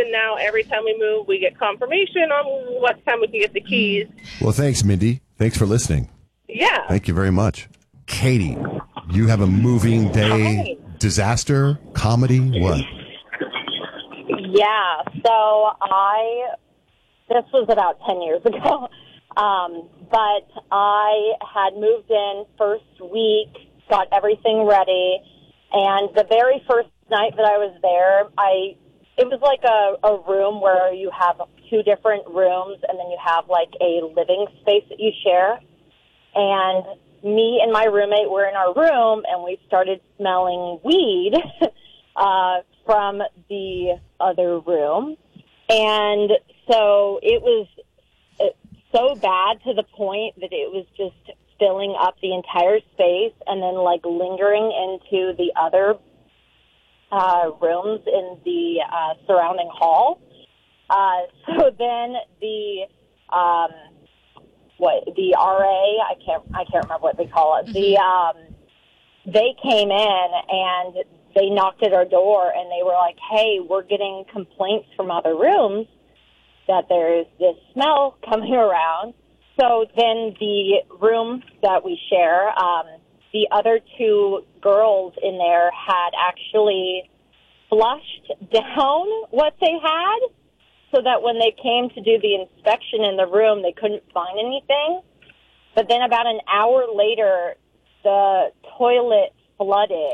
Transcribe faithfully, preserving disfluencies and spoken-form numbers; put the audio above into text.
and now every time we move, we get confirmation on what time we can get the keys. Well, thanks, Mindy. Thanks for listening. Yeah. Thank you very much. Katie, you have a moving day disaster, comedy, what? Yeah, so I, this was about ten years ago, um, but I had moved in first week, got everything ready, and the very first night that I was there, I, it was like a, a room where you have two different rooms, and then you have like a living space that you share, and me and my roommate were in our room, and we started smelling weed uh, from the other room. And so it was so bad to the point that it was just filling up the entire space and then, like, lingering into the other uh, rooms in the uh, surrounding hall. Uh, so then the... Um, what the R A, I can't, I can't remember what they call it. Mm-hmm. The, um, they came in and they knocked at our door and they were like, hey, we're getting complaints from other rooms that there's this smell coming around. So then the room that we share, um, the other two girls in there had actually flushed down what they had, so that when they came to do the inspection in the room, they couldn't find anything. But then about an hour later, the toilet flooded.